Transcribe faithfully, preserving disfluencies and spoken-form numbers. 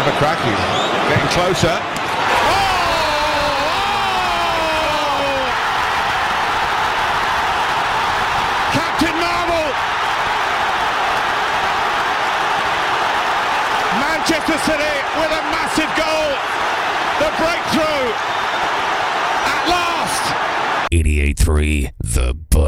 a cracky. Getting closer. Oh! Captain Marvel! Manchester City with a massive